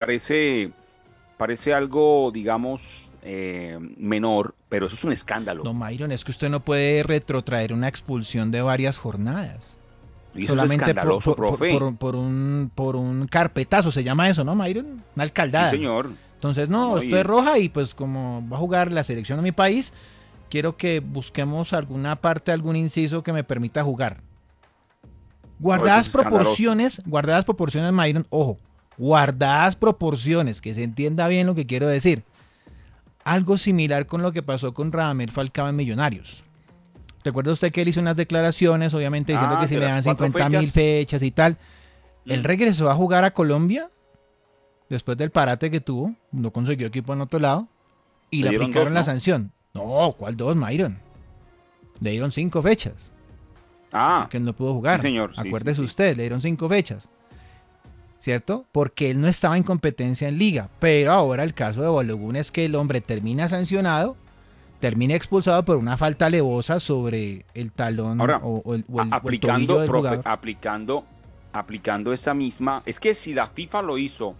parece algo, digamos, menor, pero eso es un escándalo. No, Myron, es que usted no puede retrotraer una expulsión de varias jornadas. Y eso es Solamente escandaloso, profe. por un carpetazo, se llama eso, ¿no, Myron? Una Sí, alcaldada. señor. Entonces, No, no, no, y esto es es... roja y pues como va a jugar la selección de mi país, quiero que busquemos alguna parte, algún inciso que me permita jugar. No, eso es escandaloso. Guardadas proporciones, Myron, ojo, guardadas proporciones, que se entienda bien lo que quiero decir. Algo similar con lo que pasó con Radamel Falcao en Millonarios. Recuerda usted que él hizo unas declaraciones, obviamente diciendo que Ah, si de me las dan cuatro 50.000 fechas. fechas y tal. Él Mm, regresó a jugar a Colombia después del parate que tuvo, no consiguió equipo en otro lado y le le dieron aplicaron dos, la ¿no? sanción. No, ¿cuál dos, Myron? Le dieron 5 fechas, Ah, porque él no pudo sí, jugar. señor. Sí, sí, Acuérdese sí. usted, le dieron 5 fechas, ¿cierto? Porque él no estaba en competencia en liga. Pero ahora el caso de Balogun es que el hombre termina sancionado, termina expulsado por una falta alevosa sobre el talón Ahora, o el tobillo aplicando, del profe, jugador. aplicando esa misma, es que si la FIFA lo hizo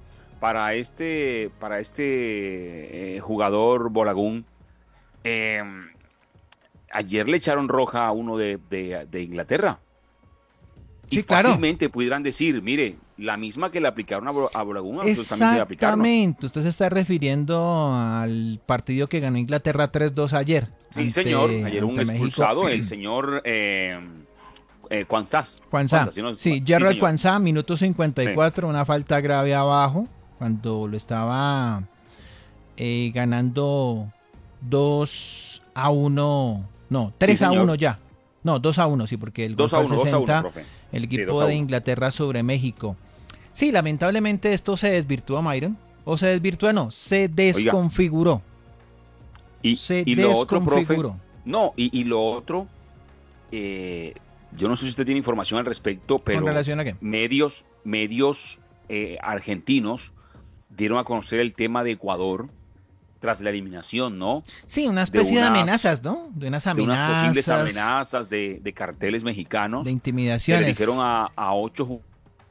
para este jugador Bolagún, eh, ayer le echaron roja a uno de Inglaterra y Sí, claro. fácilmente pudieran decir, mire, la misma que le aplicaron a Bolagún, absolutamente de aplicarnos. Exactamente. Usted se está refiriendo al partido que ganó Inglaterra 3-2 ayer Sí, señor, ayer un ante México. expulsado, el señor Kwanzaa. Kwanzaa. Kwanzaa, ¿sí, no? Sí, Sí, Gerald señor. Kwanzaa, minuto Sí, 54, una falta grave abajo, cuando lo estaba ganando 2-1. No, sí, 3-1 señor. ya. No, 2-1, sí, porque el gol Dos a fue al uno, 2-1, 60, profe. el Sí, dos equipo a de uno. Inglaterra sobre México. Sí, lamentablemente esto se desvirtuó, Myron. O se desvirtuó, no, se Oiga, desconfiguró. y, Se y lo otro, profe, desconfiguró. no, y lo otro, eh, yo no sé si usted tiene información al respecto, ¿Con pero relación a qué? medios argentinos dieron a conocer el tema de Ecuador tras la eliminación, ¿no? Sí, una De especie de unas, amenazas, ¿no? De unas de unas posibles amenazas, amenazas de carteles de mexicanos que le dijeron intimidaciones. a 8.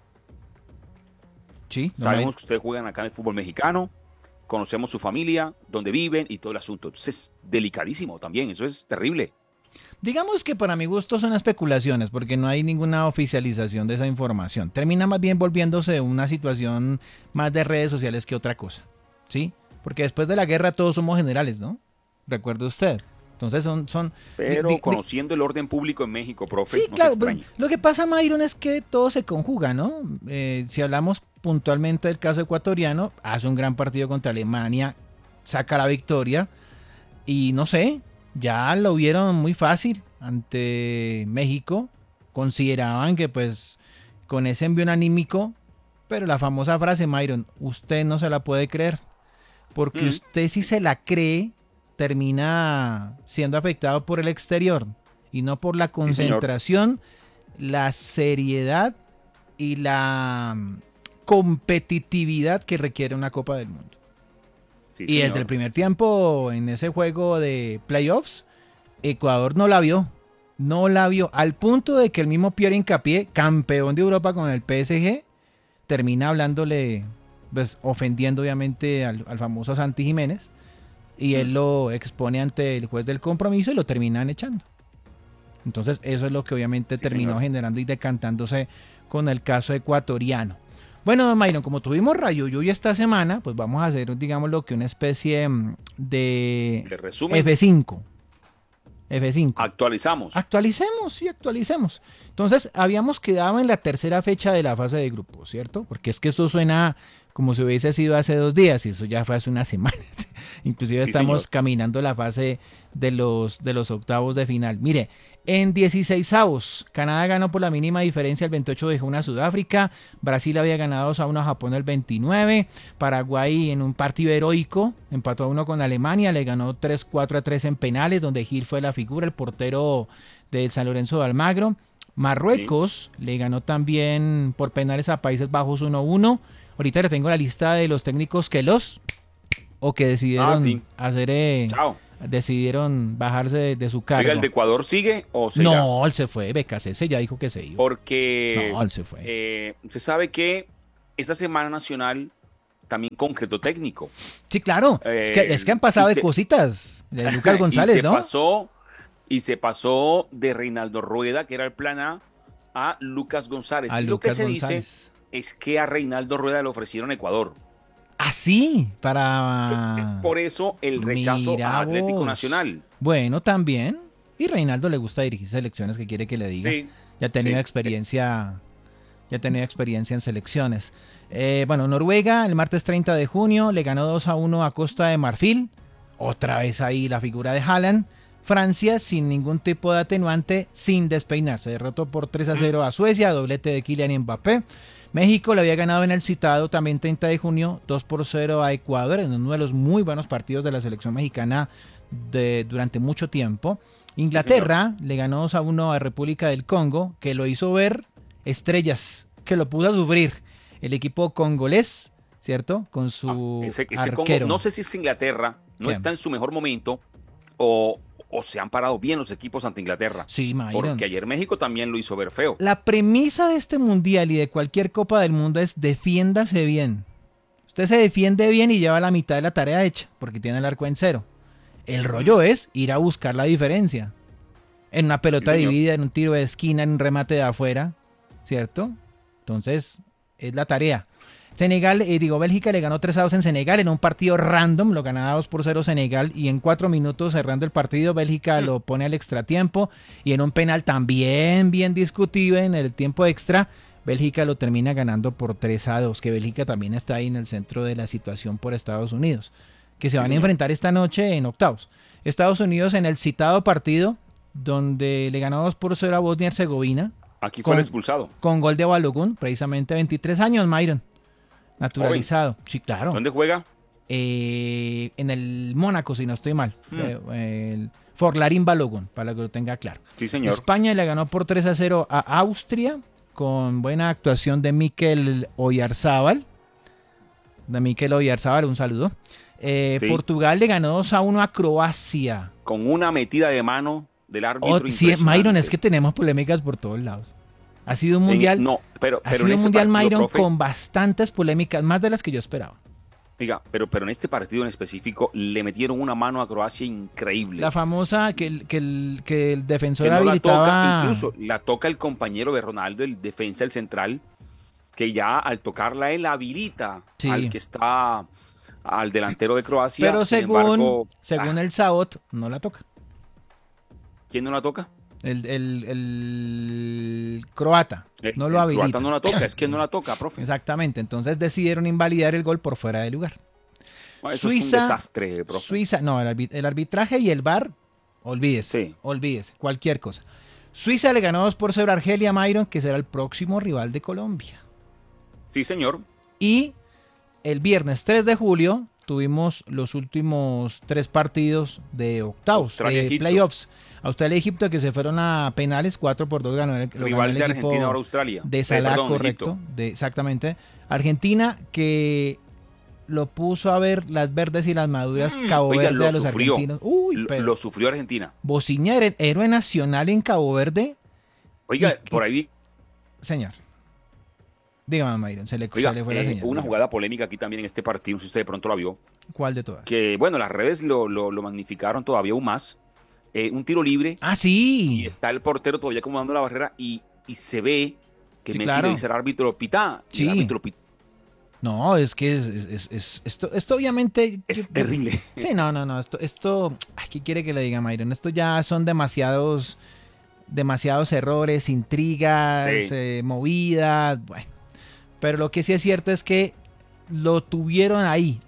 Sí, don Myron. Sabemos que ustedes juegan acá en el fútbol mexicano, conocemos su familia, dónde viven y todo el asunto. Entonces, delicadísimo también, eso es terrible. Digamos que para mi gusto son especulaciones, porque no hay ninguna oficialización de esa información. Termina más bien volviéndose una situación más de redes sociales que otra cosa, ¿sí? Porque después de la guerra todos somos generales, ¿no? Recuerde usted. Entonces son Pero conociendo el orden público en México, sí, profe, no se claro. Pues, extrañe. lo que pasa, Myron, es que todo se conjuga, ¿no? Si hablamos puntualmente del caso ecuatoriano, hace un gran partido contra Alemania, saca la victoria y no sé, ya lo vieron muy fácil ante México. Consideraban que pues con ese envío anímico, pero la famosa frase, Myron, usted no se la puede creer, porque Mm, usted si se la cree, termina siendo afectado por el exterior y no por la sí, señor. concentración, la seriedad y la competitividad que requiere una Copa del Mundo. Sí, Y desde el señor. primer tiempo en ese juego de playoffs, Ecuador no la vio. No la vio. Al punto de que el mismo Pierre Hincapié, campeón de Europa con el PSG, termina hablándole, pues ofendiendo obviamente al famoso Santi Jiménez. Y Mm, él lo expone ante el juez del compromiso y lo terminan echando. Entonces eso es lo que obviamente sí, terminó señor. generando y decantándose con el caso ecuatoriano. Bueno, Mayron, como tuvimos Rayo Yuya esta semana, pues vamos a hacer, digamos, lo que una especie de Le resumen, F5. F5. actualizamos. Actualicemos, sí, actualicemos. Entonces, habíamos quedado en la tercera fecha de la fase de grupo, ¿cierto? Porque es que eso suena como si hubiese sido hace 2 días y eso ya fue hace una semana. Inclusive Sí, señor. estamos caminando la fase de los octavos de final. Mire, en 16avos, Canadá ganó por la mínima diferencia el 28 de junio a Sudáfrica, Brasil había ganado 2-1 a Japón el 29, Paraguay en un partido heroico empató a 1 con Alemania, le ganó 3-4-3 en penales, donde Gil fue la figura, el portero del San Lorenzo de Almagro. Sí. Marruecos le ganó también por penales a Países Bajos 1-1. Ahorita le tengo la lista de los técnicos que o que Ah, decidieron sí. hacer, Chao. decidieron bajarse de su Oiga, ¿el de cargo. Ecuador sigue o se irá? No, él se fue, BKC ya dijo que se iba. Porque No, él se fue. se sabe que esta Semana Nacional también concreto técnico. Sí, claro. Es que han pasado de cositas de Lucas González, ¿no? Y se pasó de Reinaldo Rueda, que era el plan a Lucas González. A Y lo que Lucas se González. dice es que a Reinaldo Rueda le ofrecieron Ecuador. Ah, sí, Es por eso el rechazo Mira a Atlético vos. Nacional. Bueno, también. Y Reinaldo le gusta dirigir selecciones, que quiere que le diga. Sí, Ya ha tenido sí. experiencia, en selecciones. Bueno, Noruega el martes 30 de junio le ganó 2-1 a Costa de Marfil. Otra vez ahí la figura de Haaland. Francia sin ningún tipo de atenuante, sin despeinarse. Derrotó por 3-0 a Suecia, doblete de Kylian Mbappé. México le había ganado en el citado también 30 de junio 2-0 a Ecuador, en uno de los muy buenos partidos de la selección mexicana durante mucho tiempo. Inglaterra le ganó 2-1 a República del Congo, que lo hizo ver estrellas, que lo pudo sufrir. El equipo congolés, ¿cierto? Con su ese arquero. Congo, no sé si es Inglaterra, no está en su mejor momento o se han parado bien los equipos ante Inglaterra. Sí, Mayron. Porque ayer México también lo hizo ver feo. La premisa de este mundial y de cualquier Copa del Mundo es defiéndase bien. Usted se defiende bien y lleva la mitad de la tarea hecha, porque tiene el arco en cero. El rollo es ir a buscar la diferencia. En una pelota dividida, en un tiro de esquina, en un remate de afuera, ¿cierto? Entonces, es la tarea. Bélgica le ganó 3-2 en Senegal en un partido random, lo ganaba 2-0 Senegal y en 4 minutos cerrando el partido Bélgica lo pone al extratiempo y en un penal también bien discutible en el tiempo extra, Bélgica lo termina ganando por 3-2, que Bélgica también está ahí en el centro de la situación por Estados Unidos, que se van a enfrentar esta noche en octavos. Estados Unidos en el citado partido donde le ganó 2-0 a Bosnia y Herzegovina. Aquí fue el expulsado. Con gol de Balogun, precisamente 23 años, Mayron. Naturalizado. Joven. Sí, claro. ¿Dónde juega? En el Mónaco, si no estoy mal. El Forlarín Balogun, para que lo tenga claro. Sí, señor. España le ganó por 3-0 a Austria, con buena actuación de Mikel Oyarzábal. Un saludo. Sí. Portugal le ganó 2-1 a Croacia. Con una metida de mano del árbitro. Sí, Mayron, es que tenemos polémicas por todos lados. Ha sido un mundial, ha sido un mundial, Mayron, profe, con bastantes polémicas, más de las que yo esperaba. Oiga, pero en este partido en específico le metieron una mano a Croacia increíble. La famosa que el defensor que no habilitaba. La toca, incluso la toca el compañero de Ronaldo, el defensa, el central, que ya al tocarla él habilita al que está al delantero de Croacia. Pero según el SAOT, no la toca. ¿Quién no la toca? El croata. No lo habilita. El croata no la toca, es que no la toca, profe. Exactamente, entonces decidieron invalidar el gol por fuera de lugar. No, eso Suiza, es un desastre, profe. Suiza, no, el arbitraje y el VAR, olvídese, cualquier cosa. Suiza le ganó 2-0 a Argelia, Mayron, que será el próximo rival de Colombia. Sí, señor. Y el viernes 3 de julio tuvimos los últimos 3 partidos de octavos, de playoffs. Australia y Egipto, que se fueron a penales, 4-2 ganó el rival de Argentina ahora Australia. De Salah, correcto. Exactamente. Argentina, que lo puso a ver las verdes y las maduras Cabo Verde a los argentinos. Lo sufrió Argentina. Bociña, héroe nacional en Cabo Verde. Oiga, por ahí. Señor. Dígame, Mayron, se le fue la señal. Una jugada polémica aquí también en este partido, si usted de pronto la vio. ¿Cuál de todas? Que, bueno, las redes lo magnificaron todavía aún más. Un tiro libre. Ah, sí. Y está el portero todavía acomodando la barrera y se ve que Messi le dice al árbitro pitá. Sí. Y el árbitro pitá. No, es que esto obviamente... Es terrible. Sí, no. Esto ¿qué quiere que le diga, Mayron? Esto ya son demasiados errores, intrigas, movidas. Bueno. Pero lo que sí es cierto es que lo tuvieron ahí,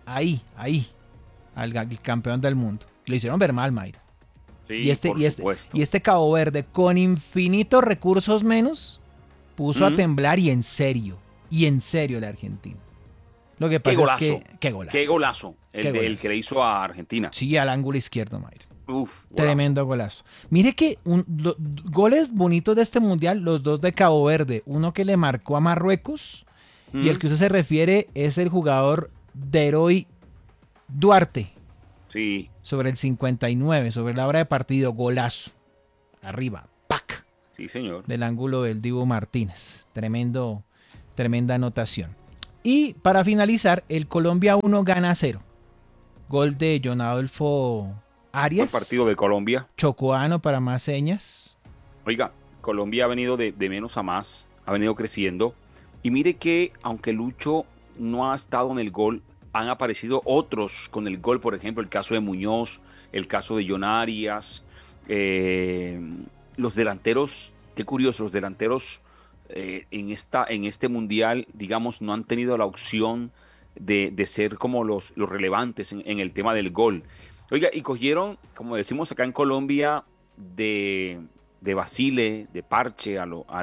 al campeón del mundo. Lo hicieron ver mal, Mayron. Sí, y este Cabo Verde, con infinitos recursos menos, puso a temblar y en serio la Argentina. Lo que pasa es que... Qué golazo. El que le hizo a Argentina. Sí, al ángulo izquierdo, Mayron. Tremendo golazo. Mire que goles bonitos de este mundial, los dos de Cabo Verde. Uno que le marcó a Marruecos y el que usted se refiere es el jugador Deroy Duarte. Sí. Sobre el 59, sobre la hora de partido, golazo. Arriba, ¡pac! Sí, señor. Del ángulo del Dibu Martínez. Tremenda anotación. Y para finalizar, el Colombia 1 gana 0. Gol de John Adolfo Fue el partido Arias, de Colombia. chocoano para más señas. Oiga, Colombia ha venido de menos a más, ha venido creciendo. Y mire que, aunque Lucho no ha estado en el gol, han aparecido otros con el gol, por ejemplo, el caso de Muñoz, el caso de John Arias, eh, los delanteros, qué curioso, los delanteros en este mundial, digamos, no han tenido la opción de ser como los relevantes en el tema del gol. Oiga, y cogieron, como decimos acá en Colombia, de Basile, de Parche,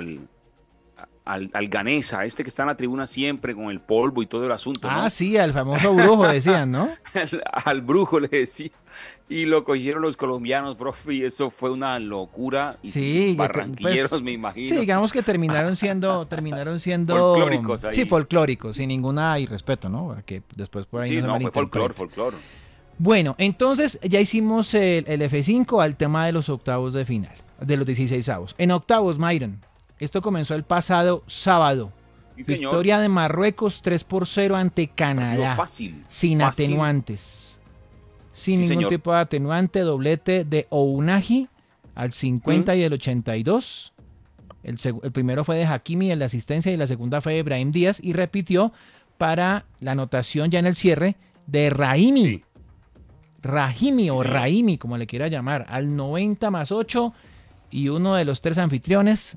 al Ganesa, este que está en la tribuna siempre con el polvo y todo el asunto, Ah, ¿no? sí, al famoso brujo decían, ¿no? Al brujo le decía. Y lo cogieron los colombianos, profe, y eso fue una locura. Y Sí, barranquilleros, pues, me sí, imagino. digamos que terminaron siendo, Folclóricos sí, ahí. folclóricos, sin ninguna irrespeto, ¿no? Porque después por ahí no Sí, se no, fue folclore, malinterprete. folclore. Bueno, entonces ya hicimos el F5 al tema de los octavos de final, de los 16avos. En octavos, Myron, esto comenzó el pasado sábado. Sí, señor. Victoria de Marruecos 3-0 ante Partido Canadá, fácil. sin Fácil. atenuantes. Sin Sí, ningún señor. tipo de atenuante, doblete de Ounahi al 50 y el 82. El primero fue de Hakimi en la asistencia y la segunda fue de Brahim Díaz y repitió para la anotación ya en el cierre de Rahimi. Sí, Rahimi sí, o señor. Rahimi, como le quiera llamar, al 90+8 y uno de los tres anfitriones,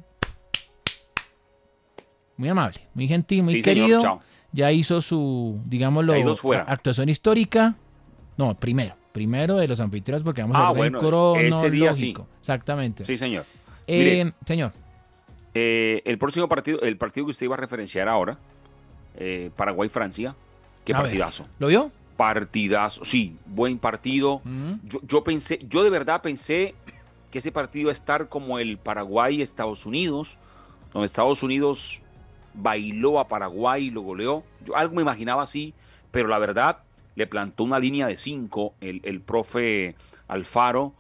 muy amable, muy gentil, muy Sí, señor. querido, Chao. ya hizo su, digámoslo, Ya hay dos fuera. actuación histórica. No, primero de los anfitriones porque vamos a Ah, orden bueno, ese día sí. cronológico. Exactamente. Sí, señor. Mire, Señor, el próximo partido, el partido que usted iba a referenciar ahora, Paraguay-Francia, qué a ver, partidazo. ¿lo vio? Partidazo, sí, buen partido. Yo de verdad pensé que ese partido iba a estar como el Paraguay-Estados Unidos, donde Estados Unidos bailó a Paraguay y lo goleó. Yo algo me imaginaba así, pero la verdad le plantó una línea de 5 el profe Alfaro.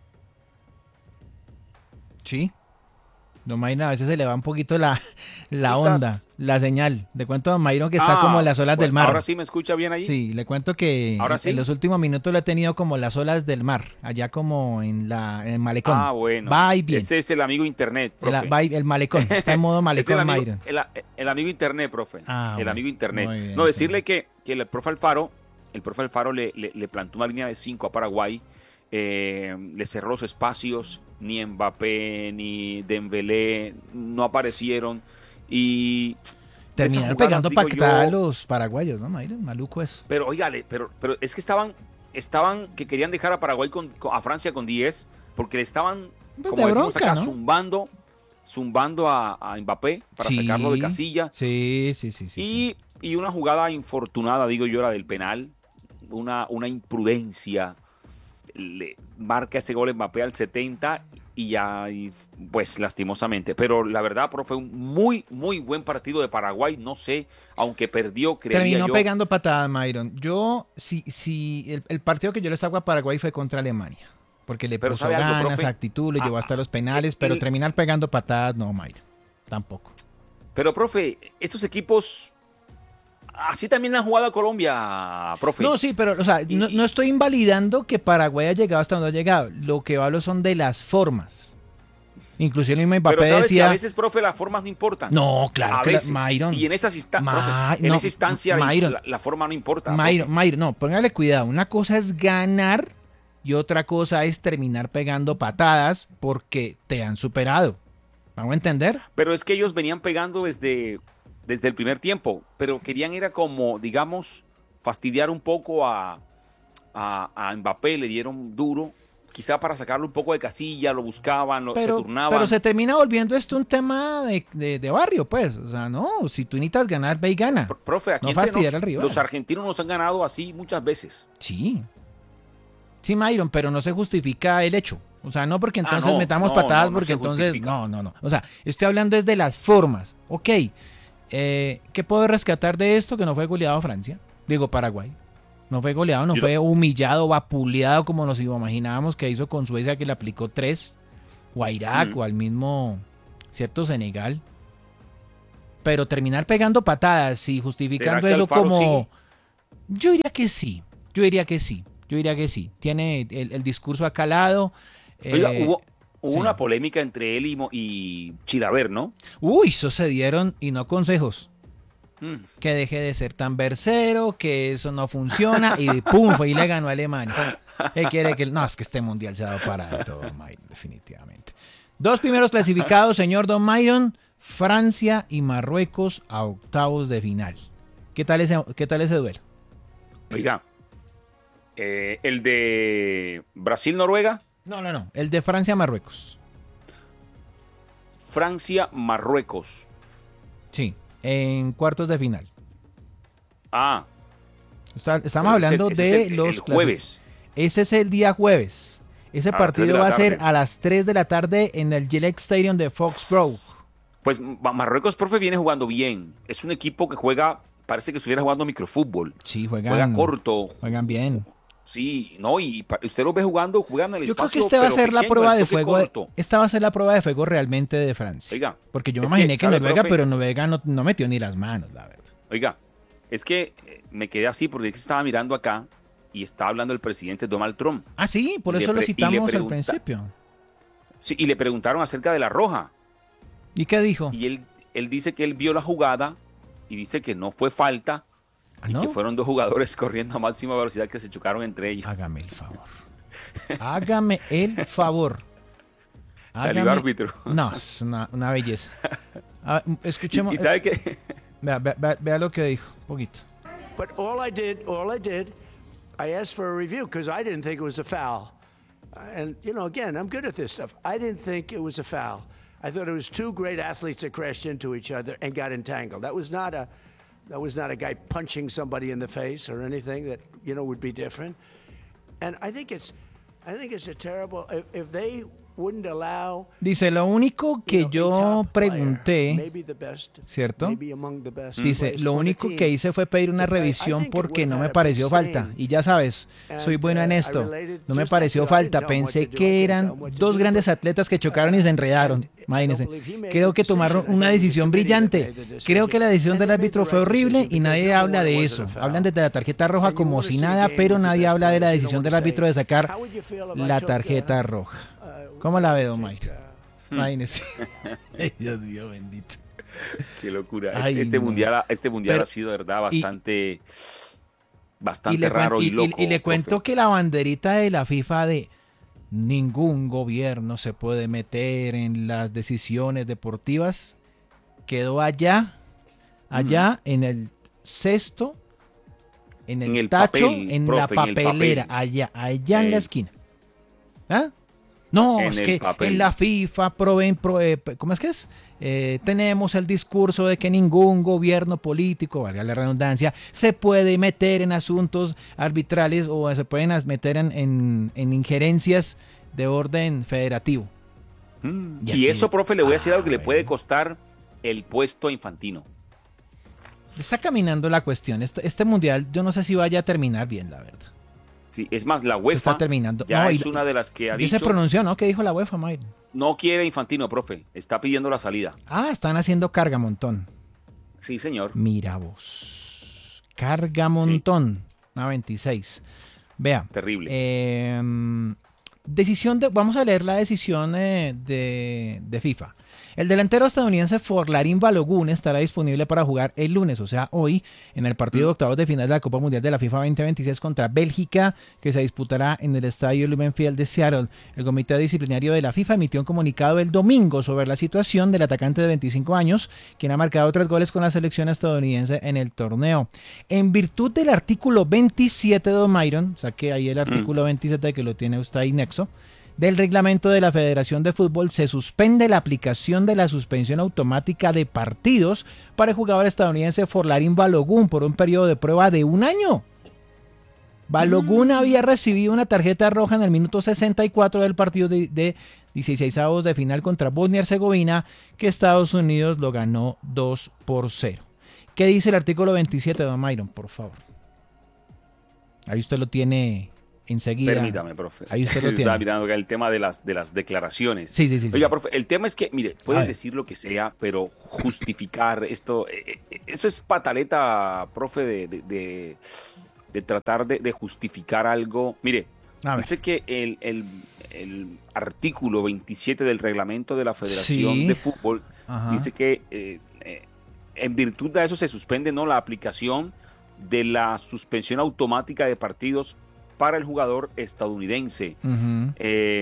Sí. Don Mayron, a veces se le va un poquito la onda, Quitas- la señal. Le cuento a Don Mayron que está como en las olas del mar. Ahora sí me escucha bien ahí. Sí, le cuento que Ahora en sí. los últimos minutos lo he tenido como las olas del mar, allá como en el malecón. Ah, bueno. Va y bien. Ese es el amigo internet, profe. El malecón, está en modo Es el malecón, amigo, Mayron. el amigo internet, profe. Ah, El bueno. amigo internet. Muy bien, No, sí. decirle que el profe Alfaro le plantó una línea de 5 a Paraguay. Le cerró los espacios. Ni Mbappé ni Dembélé no aparecieron. Y de esas Terminaron jugadas, pegando digo pactada a yo, los paraguayos, ¿no, Mayron? Maluco eso. pero óigale, pero es que estaban que querían dejar a Paraguay a Francia con 10 porque le estaban, Pues como de decimos bronca, acá, ¿no? zumbando a Mbappé para sacarlo de casilla. Sí, sí, sí, sí. Y una jugada infortunada, digo yo, la del penal, una imprudencia. Le marca ese gol Mbappé al 70 y ya, pues lastimosamente. Pero la verdad, profe, fue un muy, muy buen partido de Paraguay. No sé, aunque perdió, creería Terminó yo. pegando patadas, Mayron. El partido que yo le estaba a Paraguay fue contra Alemania. Porque le Pero puso ¿sabe algo, ganas, profe? actitud, lo llevó hasta los penales, Eh, pero el- terminar pegando patadas, no, Mayron. Tampoco. Pero, profe, estos equipos así también han jugado a Colombia, profe. No, sí, pero, o sea, Y, no estoy invalidando que Paraguay haya llegado hasta donde ha llegado. Lo que hablo son de las formas. Inclusive el mismo pero Mbappé sabes que a decía, veces, profe, las formas no importan. no, claro A que veces. Mayron, Y en esas profe, en no, esa instancia Mayron, la forma no importa, Mayron, profe. Mayron, no, póngale cuidado. Una cosa es ganar y otra cosa es terminar pegando patadas porque te han superado. ¿Vamos a entender? Pero es que ellos venían pegando desde el primer tiempo, pero querían era como, digamos, fastidiar un poco a Mbappé, le dieron duro, quizá para sacarlo un poco de casilla, lo buscaban, se Pero turnaban. se termina volviendo esto un tema de barrio, pues. O sea, no, si tú necesitas ganar, ve y gana. Profe, aquí No entre fastidiar nos, al rival. los argentinos nos han ganado así muchas veces. Sí. Sí, Myron, pero no se justifica el hecho. O sea, no porque entonces no, metamos no, patadas, no porque se entonces. justifica. No. O sea, estoy hablando desde las formas. Ok. ¿Qué puedo rescatar de esto? Que no fue goleado a Francia. Digo, Paraguay. No fue goleado, no Yo- fue humillado, vapuleado como nos imaginábamos que hizo con Suecia, que le aplicó 3. O a Irak, Mm. o al mismo, cierto, Senegal. pero terminar pegando patadas y ¿Será justificando que eso Alfaro como... sí? Yo diría que sí, yo diría que sí, yo diría que sí. Tiene el discurso acalado. Oiga, eh, hubo sí. una polémica entre él y Chilaver, ¿no? Uy, eso se dieron y no consejos. Mm. Que deje de ser tan versero, que eso no funciona y pum, fue y le ganó a Alemania. ¿Qué quiere que... No, es que este mundial se ha dado para todo, Myron, definitivamente. Dos primeros clasificados, señor Don Myron, Francia y Marruecos a octavos de final. Qué tal ese duelo? Oiga, el de Brasil-Noruega, No. El de Francia-Marruecos. Francia-Marruecos. Sí, en cuartos de final. Ah, Estamos pero hablando ese es de el los jueves, Ese es el día jueves. Ese a las 3 de partido la va a ser tarde. a las 3 de la tarde en el Gillette Stadium de Foxborough. Pues Marruecos, profe, viene jugando bien. Es un equipo que juega, parece que estuviera jugando microfútbol. Sí, Juega corto. juegan bien. Sí, no, y usted lo ve jugando, juegan en el Yo creo que espacio, este va a pero ser la pequeño, prueba el de toque fuego. corto. Esta va a ser la prueba de fuego realmente de Francia. Oiga, Porque yo me es imaginé que ¿sabe, Noruega, profe? pero Noruega no metió ni las manos, la verdad. Oiga, es que me quedé así porque es que estaba mirando acá y estaba hablando el presidente Donald Trump. Ah, sí, por Y le eso lo pre- y le citamos al pregunta- principio. Sí, y le preguntaron acerca de la roja. ¿Y qué dijo? Y él dice que él vio la jugada y dice que no fue falta ¿Ah, y que no? fueron dos jugadores corriendo a máxima velocidad que se chocaron entre ellos. Hágame el favor. Hágame el favor. Salió Hágame... árbitro. No, es una belleza. Escuchemos. Y sabe que Vea lo que dijo, un poquito. But all I did, I asked for a review because I didn't think it was a foul. And, you know, again, I'm good at this stuff. I didn't think it was a foul. I thought it was two great athletes that crashed into each other and got entangled. That was not a guy punching somebody in the face or anything that, you know, would be different. And I think it's a terrible, if they wouldn't allow, Dice, lo único que you know, a yo top player, pregunté, maybe the best, ¿cierto? maybe among the best Dice, players lo on the único team, que hice fue pedir una to play. I revisión think it porque would no have me had a pareció big falta. stain. Y ya sabes, soy And, bueno en I esto. related No me just pareció after I didn't falta. tell him what Pensé to do, I que couldn't tell eran him what to dos do, grandes but, atletas que chocaron y se enredaron. Imagínense. Creo que tomaron una decisión brillante. Creo que la decisión del árbitro fue horrible y nadie habla de eso. Hablan desde la tarjeta roja como si nada, pero nadie habla de la decisión del árbitro de sacar la tarjeta roja. ¿Cómo la ve, don Mike? Imagínense. Ay, Dios mío, bendito. qué locura. Ay, Este no. mundial, Pero- ha sido de verdad y- bastante raro y loco. y le profe. cuento que la banderita de la FIFA de ningún gobierno se puede meter en las decisiones deportivas quedó allá en el cesto, en En el el tacho, papel, en profe, la en el papel. papelera, allá en la esquina. ¿Ah? No, En es el que papel. en la FIFA ¿cómo es que es? Tenemos el discurso de que ningún gobierno político, valga la redundancia, se puede meter en asuntos arbitrales o se pueden meter en injerencias de orden federativo. Y Y aquí- eso, profe, le voy a decir algo que le bueno. puede costar el puesto a Infantino. Está caminando la cuestión. Este mundial yo no sé si vaya a terminar bien, la verdad. Sí, es más, la UEFA Está terminando. ya No, y es una de las que ha ya se dicho pronunció, ¿no? ¿Qué dijo la UEFA, Mayr? no quiere Infantino, profe. Está pidiendo la salida. Ah, están haciendo cargamontón. Sí, señor. Mira vos. Cargamontón. Una 26. Vea. Terrible. Vamos a leer la decisión de FIFA. El delantero estadounidense Forlarín Balogun estará disponible para jugar el lunes, o sea, hoy, en el partido de octavos de final de la Copa Mundial de la FIFA 2026 contra Bélgica, que se disputará en el estadio Lumen Field de Seattle. El comité disciplinario de la FIFA emitió un comunicado el domingo sobre la situación del atacante de 25 años, quien ha marcado 3 goles con la selección estadounidense en el torneo. En virtud del artículo 27 de Myron, saque ahí el artículo 27 que lo tiene usted ahí nexo, del reglamento de la Federación de Fútbol, se suspende la aplicación de la suspensión automática de partidos para el jugador estadounidense Forlarín Balogun por un periodo de prueba de 1 año. Balogun había recibido una tarjeta roja en el minuto 64 del partido de 16avos de final contra Bosnia-Herzegovina, que Estados Unidos lo ganó 2-0. ¿Qué dice el artículo 27, don Myron, por favor? Ahí usted lo tiene enseguida. Permítame, profe. Ahí usted lo Estaba tiene. mirando acá el tema de las declaraciones. Sí, sí, sí. Oiga, Sí. profe, el tema es que, mire, A pueden ver. decir lo que sea, pero justificar esto, eso es pataleta, profe, de tratar de justificar algo. Mire, A ver. dice que el artículo 27 del reglamento de la Federación Sí. de Fútbol Ajá. dice que en virtud de eso se suspende, ¿no?, la aplicación de la suspensión automática de partidos para el jugador estadounidense. Ujú.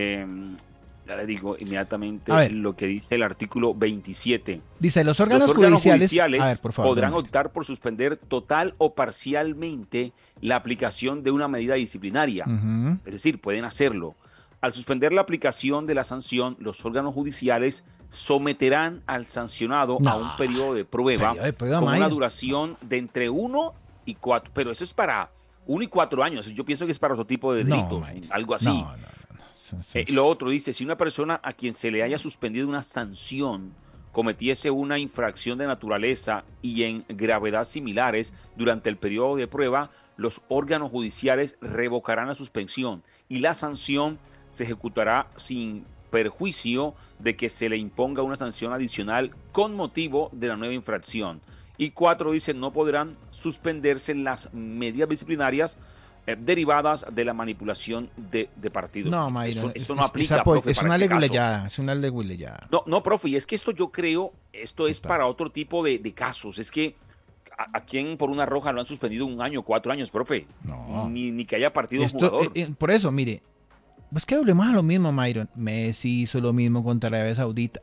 Ya le digo inmediatamente A ver. lo que dice el artículo 27. Dice, los Los órganos órganos judiciales... A ver, judiciales por favor. podrán don Mario. optar por suspender total o parcialmente la aplicación de una medida disciplinaria. Ujú. Es decir, pueden hacerlo. Al suspender la aplicación de la sanción, los órganos judiciales someterán al sancionado No. a un periodo de prueba Periodo de prueba, con una Mayra. duración de entre 1 y 4. Pero eso es para 1 y 4 años. Yo pienso que es para otro tipo de No, delitos, Mayra. algo así. No. Eso Lo otro dice, si una persona a quien se le haya suspendido una sanción cometiese una infracción de naturaleza y en gravedad similares durante el periodo de prueba, los órganos judiciales revocarán la suspensión y la sanción se ejecutará sin perjuicio de que se le imponga una sanción adicional con motivo de la nueva infracción. Y 4 dice, no podrán suspenderse las medidas disciplinarias derivadas de la manipulación de partidos. No, Mayra, Eso no aplica, profe, es para una este caso. leguleyada, es una leguleyada. No, no, profe, y es que esto yo creo, esto es Total. para otro tipo de casos. Es que a quien por una roja lo han suspendido 1 año, 4 años, profe. No. Ni que haya partido un Esto, jugador. por eso, mire, es que hablemos a lo mismo, Myron. Messi hizo lo mismo contra Arabia Saudita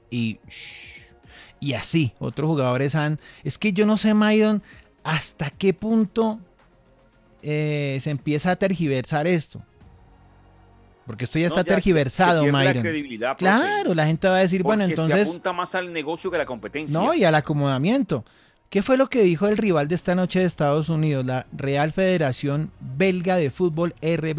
y así, otros jugadores han... Es que yo no sé, Myron, hasta qué punto se empieza a tergiversar esto. Porque esto ya está tergiversado, se pierde la Myron. credibilidad, profe, Claro, la gente va a decir, bueno, porque entonces... se apunta más al negocio que a la competencia. No, y al acomodamiento. ¿Qué fue lo que dijo el rival de esta noche de Estados Unidos, la Real Federación Belga de Fútbol,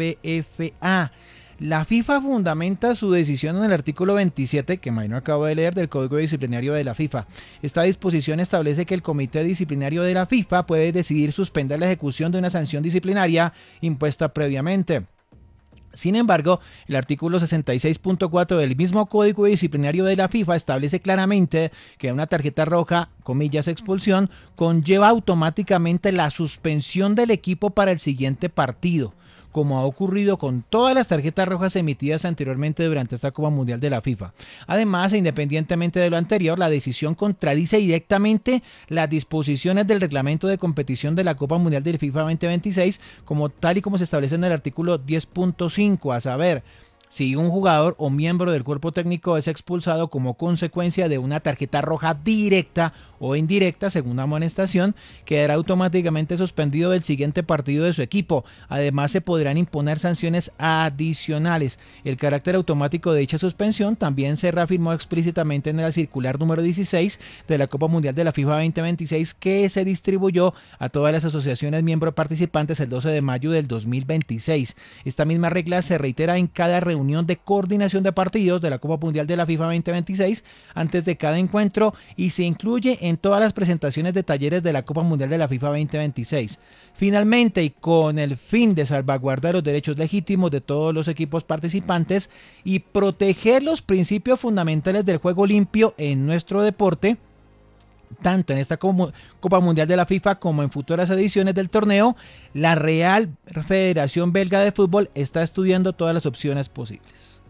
RBFA? La FIFA fundamenta su decisión en el artículo 27, que Mayno acabo de leer, del Código Disciplinario de la FIFA. Esta disposición establece que el Comité Disciplinario de la FIFA puede decidir suspender la ejecución de una sanción disciplinaria impuesta previamente. Sin embargo, el artículo 66.4 del mismo Código Disciplinario de la FIFA establece claramente que una tarjeta roja, comillas, expulsión, conlleva automáticamente la suspensión del equipo para el siguiente partido, como ha ocurrido con todas las tarjetas rojas emitidas anteriormente durante esta Copa Mundial de la FIFA. Además, independientemente de lo anterior, la decisión contradice directamente las disposiciones del reglamento de competición de la Copa Mundial de la FIFA 2026, tal y como se establece en el artículo 10.5, a saber, si un jugador o miembro del cuerpo técnico es expulsado como consecuencia de una tarjeta roja directa o indirecta, según amonestación, quedará automáticamente suspendido del siguiente partido de su equipo. Además, se podrán imponer sanciones adicionales. El carácter automático de dicha suspensión también se reafirmó explícitamente en la circular número 16 de la Copa Mundial de la FIFA 2026, que se distribuyó a todas las asociaciones miembros participantes el 12 de mayo del 2026. Esta misma regla se reitera en cada reunión de coordinación de partidos de la Copa Mundial de la FIFA 2026 antes de cada encuentro y se incluye en todas las presentaciones de talleres de la Copa Mundial de la FIFA 2026. Finalmente, y con el fin de salvaguardar los derechos legítimos de todos los equipos participantes y proteger los principios fundamentales del juego limpio en nuestro deporte, tanto en esta Copa Mundial de la FIFA como en futuras ediciones del torneo, la Real Federación Belga de Fútbol está estudiando todas las opciones posibles.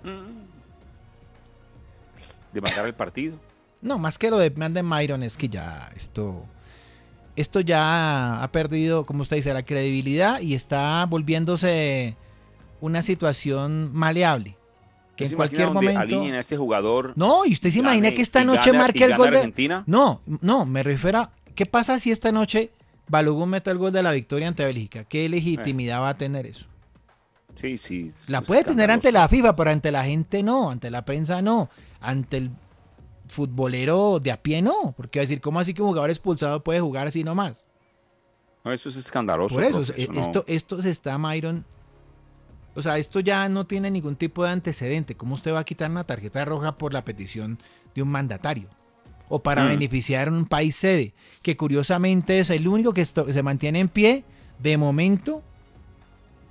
Demandar el partido. No, más que lo de Myron, es que ya esto ya ha perdido, como usted dice, la credibilidad y está volviéndose una situación maleable. Que en cualquier momento alineen a ese jugador. No, y usted se imagina que esta noche marque el gol de Argentina. No, me refiero a ¿qué pasa si esta noche Balogun mete el gol de la victoria ante Bélgica? ¿Qué legitimidad va a tener eso? Sí. La puede tener ante la FIFA, pero ante la gente no, ante la prensa no, ante el futbolero de a pie no, porque va a decir, ¿cómo así que un jugador expulsado puede jugar así nomás? No, eso es escandaloso. Por eso, profe, esto se está, Myron. O sea, esto ya no tiene ningún tipo de antecedente. ¿Cómo usted va a quitar una tarjeta roja por la petición de un mandatario? O para beneficiar a un país sede, que curiosamente es el único que se mantiene en pie de momento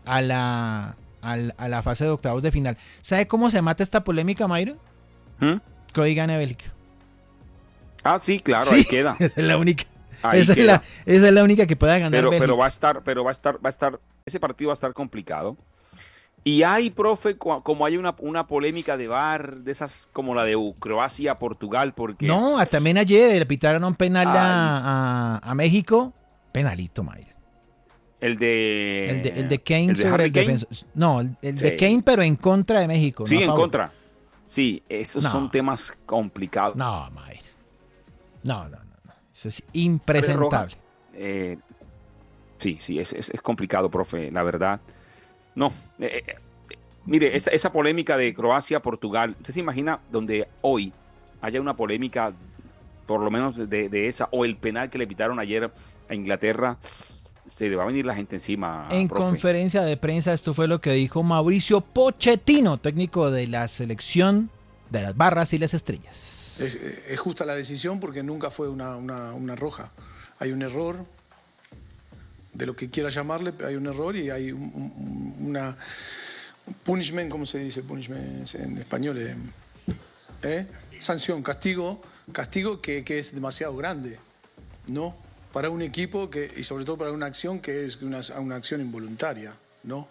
a la fase de octavos de final. ¿Sabe cómo se mata esta polémica, Mayro? ¿Mm? Que hoy gane Bélgica. Ah, sí, claro, Sí, ahí queda. esa es la única. Ahí Esa queda. es la única que pueda ganar Pero Bélgica. va a estar, ese partido va a estar complicado. Y hay, profe, como hay una polémica de VAR, de esas como la de Croacia-Portugal, porque No, también ayer le pitaron un penal hay a México. Penalito, Mayro. el El de de, Kane el de sobre Harry el Kane. defensor. No, el de Sí, Kane, pero en contra de México, no sí, a en favor. contra. Sí, esos son No, temas complicados. no, Mayro. No. Eso es Roja. impresentable. eh, sí, es complicado, profe, la verdad. No, mire, esa polémica de Croacia-Portugal, ¿usted se imagina donde hoy haya una polémica, por lo menos de esa, o el penal que le pitaron ayer a Inglaterra? Se le va a venir la gente encima, En profe. conferencia de prensa, esto fue lo que dijo Mauricio Pochettino, técnico de la selección de las Barras y las Estrellas. Es justa la decisión porque nunca fue una roja. Hay un error, de lo que quiera llamarle, pero hay un error y hay una punishment, ¿cómo se dice? Punishment en español. Sanción, castigo que es demasiado grande, ¿no? Para un equipo y sobre todo para una acción que es una acción involuntaria, ¿no?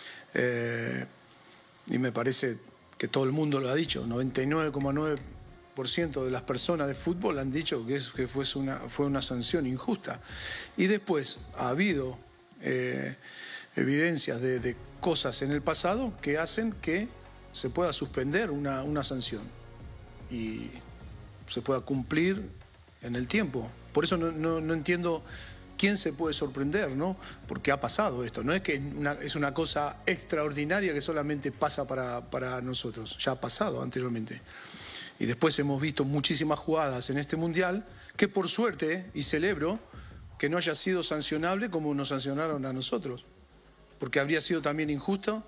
Y me parece que todo el mundo lo ha dicho, 99,9% de las personas de fútbol han dicho que fue una sanción injusta. Y después ha habido evidencias de cosas en el pasado que hacen que se pueda suspender una sanción y se pueda cumplir en el tiempo. Por eso no entiendo quién se puede sorprender, ¿no? Porque ha pasado esto. No es que es una cosa extraordinaria que solamente pasa para nosotros. Ya ha pasado anteriormente. Y después hemos visto muchísimas jugadas en este Mundial que por suerte, y celebro, que no haya sido sancionable como nos sancionaron a nosotros. Porque habría sido también injusto.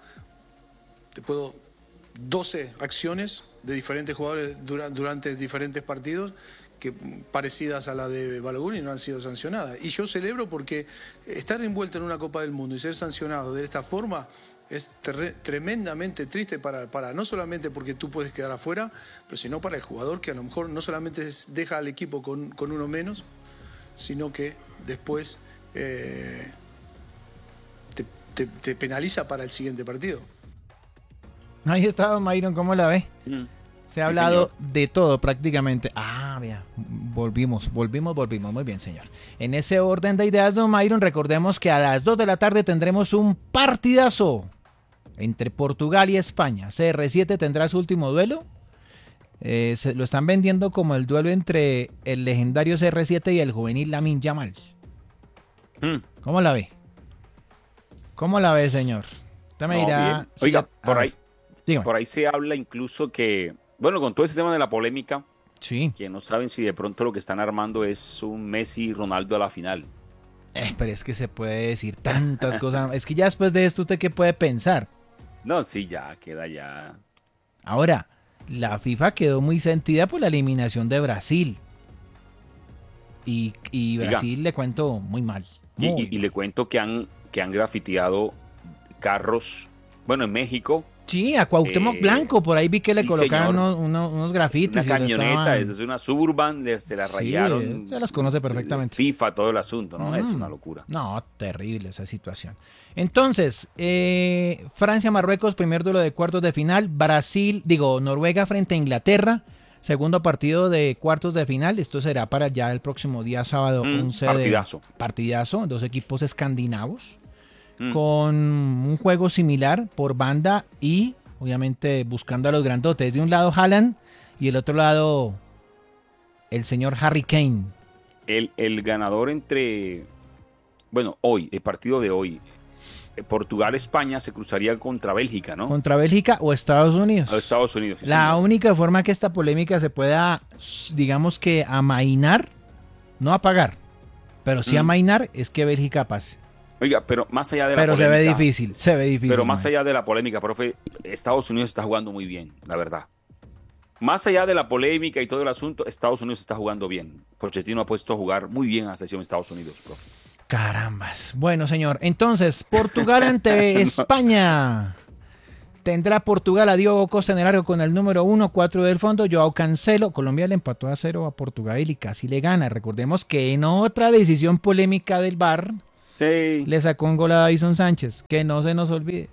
12 acciones de diferentes jugadores durante diferentes partidos parecidas a la de Balogun y no han sido sancionadas. Y yo celebro porque estar envuelto en una Copa del Mundo y ser sancionado de esta forma es tremendamente triste para no solamente porque tú puedes quedar afuera, pero sino para el jugador que a lo mejor no solamente deja al equipo con uno menos, sino que después te penaliza para el siguiente partido. Ahí estaba Mayron, ¿cómo la ve? Se ha Sí, hablado señor. de todo prácticamente. Vea, volvimos. Muy bien, señor. En ese orden de ideas, don Mayron, recordemos que a las 2 de la tarde tendremos un partidazo entre Portugal y España. CR7 tendrá su último duelo. Se lo están vendiendo como el duelo entre el legendario CR7 y el juvenil Lamine Yamal. ¿Cómo la ve? ¿Cómo la ve, señor? Usted me No, dirá... bien. Oiga, dígame. por ahí se habla incluso que, bueno, con todo ese tema de la polémica, Sí. que no saben si de pronto lo que están armando es un Messi-Ronaldo a la final. Pero es que se puede decir tantas cosas. Es que ya después de esto, ¿usted qué puede pensar? No, sí, ya, queda ya. Ahora, la FIFA quedó muy sentida por la eliminación de Brasil. Y Oiga. Brasil, le cuento, muy mal. Y le cuento que han grafiteado carros, bueno, en México, Sí, a Cuauhtémoc Blanco, por ahí vi que le sí, colocaban señor. unos grafitis. Una y lo camioneta, estaban- esa es una Suburban, se la Sí, rayaron. se las conoce de perfectamente. FIFA, todo el asunto, ¿no? Es una locura. No, terrible esa situación. Entonces, Francia-Marruecos, primer duelo de cuartos de final. Noruega frente a Inglaterra, segundo partido de cuartos de final. Esto será para ya el próximo día sábado 11 partidazo. partidazo, dos equipos escandinavos. Con un juego similar por banda y obviamente buscando a los grandotes. De un lado Haaland y el otro lado el señor Harry Kane. El ganador hoy, el partido de hoy, Portugal-España se cruzaría contra Bélgica, ¿no? Contra Bélgica o Estados Unidos. A Estados Unidos. Sí, La señor. única forma que esta polémica se pueda, digamos que amainar, no apagar, pero sí amainar, es que Bélgica pase. Oiga, pero más allá de la Pero polémica. se ve difícil. Pero más man. allá de la polémica, profe, Estados Unidos está jugando muy bien, la verdad. Más allá de la polémica y todo el asunto, Estados Unidos está jugando bien. Pochettino ha puesto a jugar muy bien a la selección de Estados Unidos, profe. Carambas. Bueno, señor. Entonces, Portugal ante España. Tendrá Portugal a Diogo Costa en el arco con el número 1, 4 del fondo, Joao Cancelo. Colombia le empató a 0 a Portugal y casi le gana. Recordemos que en otra decisión polémica del VAR le sacó un gol a Davison Sánchez, que no se nos olvide.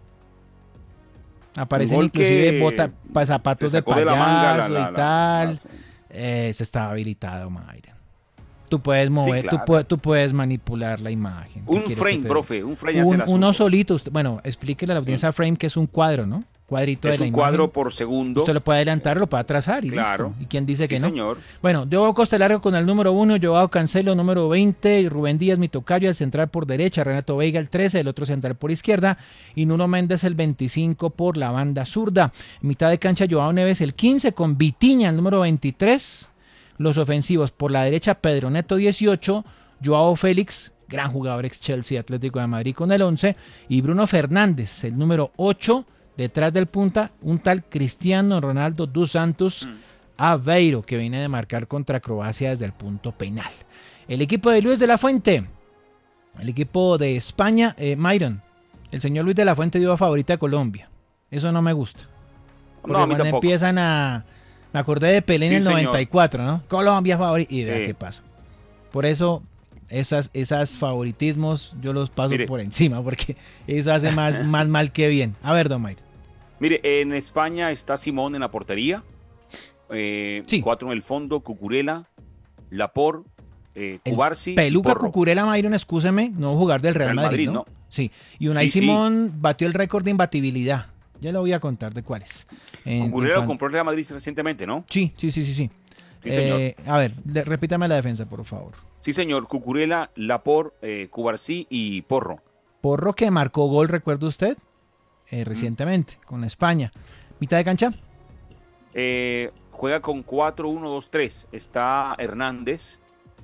Aparecen inclusive zapatos de payaso y tal. Se estaba habilitado, Mayra. Tú puedes mover, sí, claro. tú puedes manipular la imagen. Un frame, profe, un frame. Uno solito. Bueno, explíquele a la audiencia frame que es un cuadro, ¿no? Cuadrito de la imagen. Es un cuadro por segundo. Usted lo puede adelantar o lo puede atrasar y claro. Listo. ¿Y quién dice que sí, no? Señor. Bueno, Diogo Costa largo con el número 1, Joao Cancelo número 20, Rubén Díaz, mi tocayo, el central por derecha, Renato Veiga el 13, el otro central por izquierda, y Nuno Méndez el 25 por la banda zurda. En mitad de cancha, Joao Neves el 15 con Vitinha el número 23. Los ofensivos por la derecha, Pedro Neto 18, Joao Félix, gran jugador ex Chelsea, Atlético de Madrid con el 11, y Bruno Fernández, el número 8, detrás del punta, un tal Cristiano Ronaldo dos Santos Aveiro, que viene de marcar contra Croacia desde el punto penal. El equipo de Luis de la Fuente, el equipo de España, Myron, el señor Luis de la Fuente dio a favorita a Colombia. Eso no me gusta. Porque no, a mí cuando tampoco. empiezan a... Me acordé de Pelé en el 94, ¿no? Colombia favorita. Y vea qué pasa. Por eso, esas favoritismos yo los paso por encima, porque eso hace más mal que bien. A ver, don Mayr. Mire, en España está Simón en la portería. 4 en el fondo, Cucurella, Laporte, Cubarsí. Peluca Cucurella, Mayron, excúseme, no jugar del Real Madrid, ¿no? Sí. Y Unai Simón batió el récord de imbatibilidad. Ya le voy a contar de cuáles. Cucurella lo compró el Real Madrid recientemente, ¿no? Sí. Sí, señor. A ver, repítame la defensa, por favor. Sí, señor. Cucurella, Laporte, Cubarsí y Porro. Porro que marcó gol, ¿recuerda usted? Recientemente, con España. ¿Mitad de cancha? Juega con 4-1-2-3. Está Hernández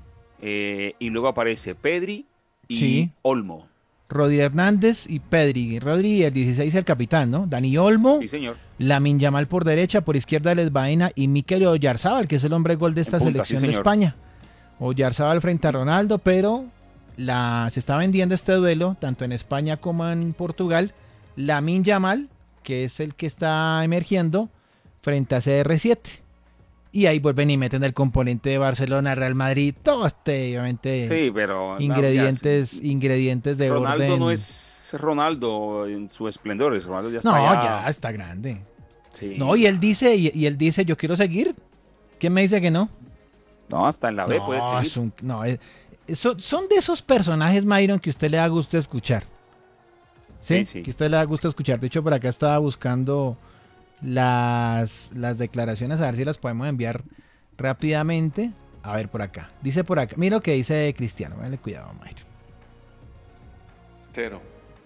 y luego aparece Pedri y Olmo. Rodri Hernández y Pedri. Rodri, el 16, el capitán, ¿no? Dani Olmo. Sí, señor. Lamine Yamal por derecha, por izquierda Les Baena y Mikel Oyarzábal, que es el hombre gol de esta selección de España. Oyarzábal frente a Ronaldo, pero se está vendiendo este duelo, tanto en España como en Portugal. Lamine Yamal, que es el que está emergiendo, frente a CR7. Y ahí vuelven y meten el componente de Barcelona, Real Madrid, todo obviamente. Sí, pero ingredientes de Ronaldo orden. Ronaldo no es Ronaldo en su esplendor, Ronaldo ya está ya está grande. Sí. No, y él dice, yo quiero seguir. ¿Quién me dice que no? No, hasta en la B puede seguir. Son de esos personajes, Myron, que a usted le da gusto escuchar. ¿Sí? Que a usted le da gusto escuchar. De hecho, por acá estaba buscando las declaraciones, a ver si las podemos enviar rápidamente. A ver, por acá. Dice por acá. Mira lo que dice Cristiano. Dale cuidado, Mayro. Sincero.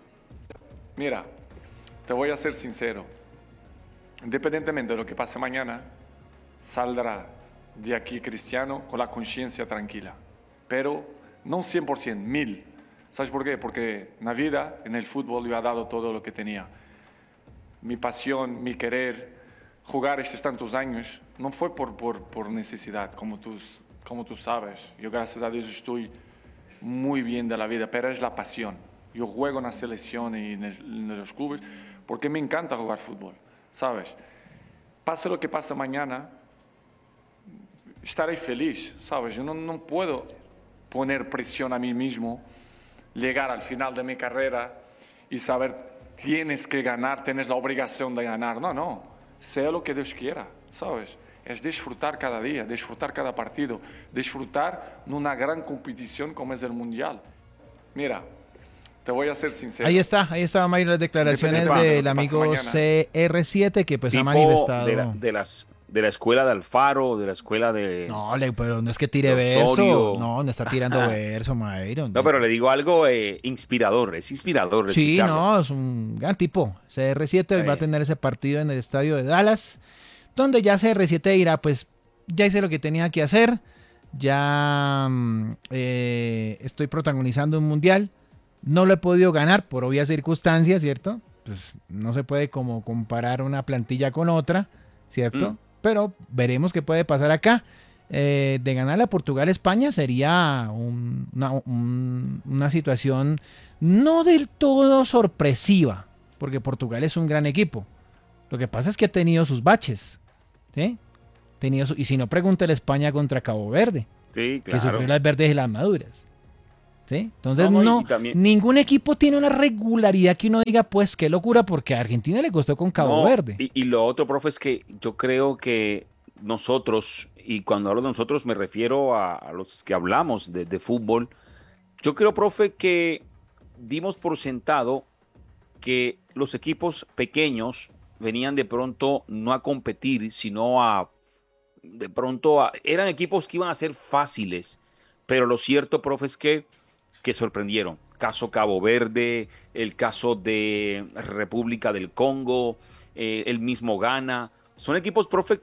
Mira, te voy a ser sincero. Independientemente de lo que pase mañana, saldrá de aquí Cristiano con la conciencia tranquila. Pero no 100%, 1000%. ¿Sabes por qué? Porque en la vida, en el fútbol, yo he dado todo lo que tenía. Mi pasión, mi querer, jugar estos tantos años, no fue por necesidad, como tú sabes. Yo, gracias a Dios, estoy muy bien de la vida, pero es la pasión. Yo juego en la selección y en los clubes porque me encanta jugar fútbol, ¿sabes? Pase lo que pase mañana, estaré feliz, ¿sabes? Yo no puedo poner presión a mí mismo, llegar al final de mi carrera y saber... Tienes que ganar, tienes la obligación de ganar. No, sea lo que Dios quiera, ¿sabes? Es disfrutar cada día, disfrutar cada partido, disfrutar de una gran competición como es el Mundial. Mira, te voy a ser sincero. Ahí está, Mayro, las declaraciones del amigo CR7 que pues ha manifestado. De la escuela de Alfaro, de la escuela de... No, pero no es que tire verso. No está tirando verso, Mayro. No, pero le digo algo inspirador. Es inspirador. Sí, no, es un gran tipo. CR7 va a tener ese partido en el estadio de Dallas, donde ya CR7 dirá, pues, ya hice lo que tenía que hacer. Ya estoy protagonizando un mundial. No lo he podido ganar por obvias circunstancias, ¿cierto? Pues no se puede como comparar una plantilla con otra, ¿cierto? Pero veremos qué puede pasar acá. de ganar a Portugal-España sería una situación no del todo sorpresiva, porque Portugal es un gran equipo. Lo que pasa es que ha tenido sus baches, ¿sí? Y si no, pregúntale España contra Cabo Verde, Sí, que claro. sufrió las verdes y las maduras. ¿Sí? Entonces, No, no, y también, ningún equipo tiene una regularidad que uno diga, pues qué locura, porque a Argentina le costó con Cabo no, Verde. y lo otro, profe, es que yo creo que nosotros, y cuando hablo de nosotros me refiero a los que hablamos de fútbol, yo creo, profe, que dimos por sentado que los equipos pequeños venían de pronto no a competir, sino de pronto, eran equipos que iban a ser fáciles, pero lo cierto, profe, es que sorprendieron. Caso Cabo Verde, el caso de República del Congo, el mismo Ghana. Son equipos, profe,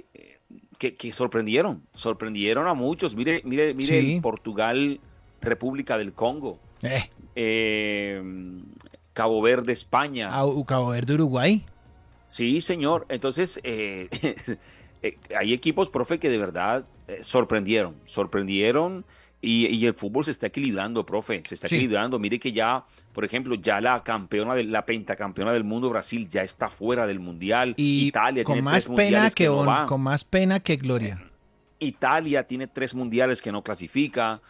que sorprendieron a muchos. Mire el Sí, Portugal, República del Congo, eh, eh, Cabo Verde, España. Cabo Verde, Uruguay. Sí, señor. Entonces, hay equipos, profe, que de verdad sorprendieron y el fútbol se está equilibrando, profe, se está Sí. equilibrando. Mire que ya, por ejemplo, ya la pentacampeona del mundo, Brasil, ya está fuera del mundial. Y Italia con tiene más 3 mundiales que no va. con más pena que gloria. Italia tiene 3 mundiales que no clasifica.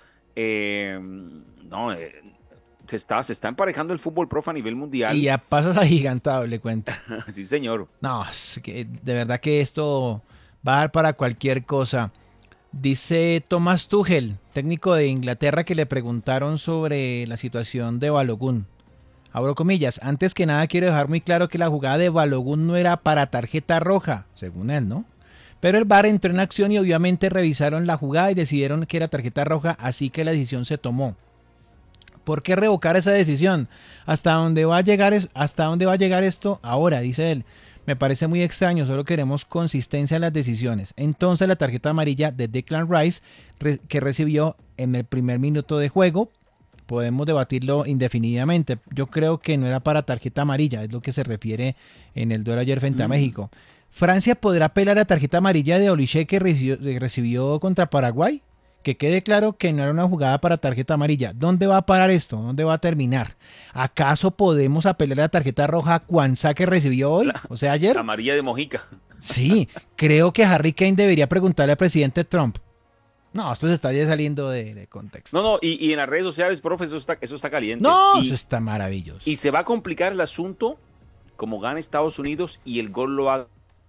No, se está emparejando el fútbol, profe, a nivel Y mundial. a pasos agigantados, le cuento. Sí, señor. No, es que de verdad que esto va a dar para cualquier cosa. Dice Thomas Tuchel, técnico de Inglaterra, que le preguntaron sobre la situación de Balogun. Abro comillas, antes que nada quiero dejar muy claro que la jugada de Balogun no era para tarjeta roja, según él, ¿no? Pero el VAR entró en acción y obviamente revisaron la jugada y decidieron que era tarjeta roja, así que la decisión se tomó. ¿Por qué revocar esa decisión? ¿Hasta dónde va a llegar, hasta dónde va a llegar esto ahora? Dice él. Me parece muy extraño, solo queremos consistencia en las decisiones. Entonces la tarjeta amarilla de Declan Rice, que recibió en el primer minuto de juego, podemos debatirlo indefinidamente. Yo creo que no era para tarjeta amarilla, es lo que se refiere en el duelo ayer frente a México. ¿Francia podrá apelar a la tarjeta amarilla de Olise que recibió contra Paraguay? Que quede claro que no era una jugada para tarjeta amarilla. ¿Dónde va a parar esto? ¿Dónde va a terminar? ¿Acaso podemos apelar a la tarjeta roja a Kwanzaa que recibió hoy? O sea, ayer. Amarilla de Mojica. Sí, creo que Harry Kane debería preguntarle al presidente Trump. No, esto se está ya saliendo de contexto. No, y en las redes sociales, profe, eso está caliente. No, Y, eso está maravilloso. y se va a complicar el asunto como gana Estados Unidos y el gol lo haga.